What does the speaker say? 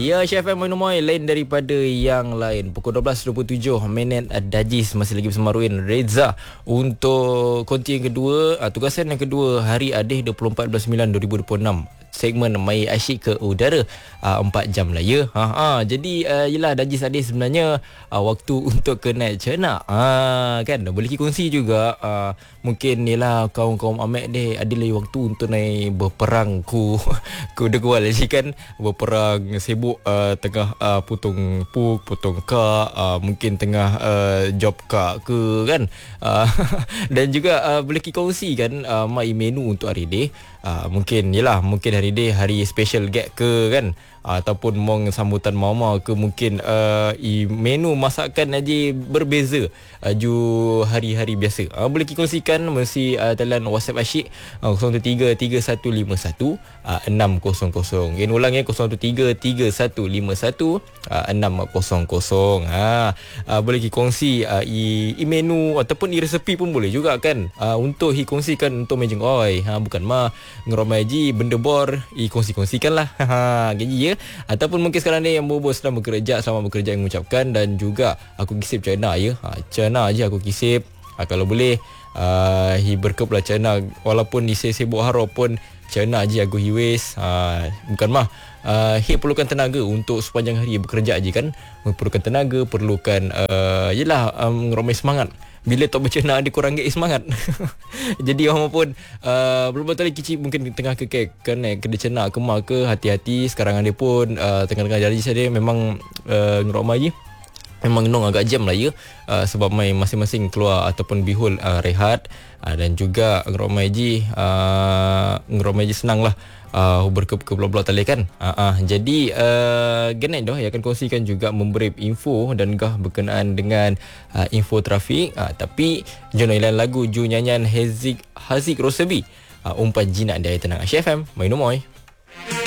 Ya, Chef M Moy lain daripada yang lain. Pukul 12.27 minit Dajis masih lagi bersama Ruin Reza untuk konti yang kedua, tugasan yang kedua Hari Adih 24/9/2026. Segmen Mai Asyik ke Udara 4 jam lah ya. Jadi yelah Dajis Adih sebenarnya waktu untuk ke naik cernak. Kan boleh kongsi juga mungkin yelah kaum-kaum amek deh ada lagi waktu untuk naik berperang ku degwal kan, berperang sibuk tengah potong kak, mungkin tengah job kak ke kan. Dan juga boleh kongsi kan mai menu untuk hari ni. Mungkin hari ni hari special get ke kan, ataupun mong sambutan mama ke, mungkin menu masakan aja berbeza ju hari-hari biasa. Boleh kongsikan mesti dalam WhatsApp Asyik 0133515600. Ini ulang ya, 0133515600. Boleh kongsi menu ataupun resepi pun boleh juga kan, untuk kongsikan untuk mejeng oi. Bukan mah ngeromai ji benda bor kongsi-kongsikan lah. Gaji ya. Ataupun mungkin sekarang ni yang bos sedang bekerja, selamat bekerja yang mengucapkan. Dan juga aku kisip cana ya. Cana aja aku kisip. Kalau boleh berkep lah cana, walaupun di sibuk harap pun cana aja aku hiwis. Bukan mah perlukan tenaga untuk sepanjang hari bekerja aja kan. Perlukan tenaga, perlukan ngeromai semangat. Bila tak bercana dia kurang semangat. Jadi orang pun belum betul kecil mungkin tengah kena cena kemal ke, hati-hati sekarang dia pun tengah-tengah jadi saya memang ngeromai memang nong agak jam lah ya, sebab mai masing-masing keluar ataupun bihul rehat, dan juga ngeromai ji senang lah berke blok-blok tali kan. Jadi genai dah yang akan kongsikan juga memberi info dan gah berkenaan dengan info trafik. Tapi jonailan lagu ju nyanyian Haziq Rosabi umpan jinak dari Tenang Asyik FM Main Umoy.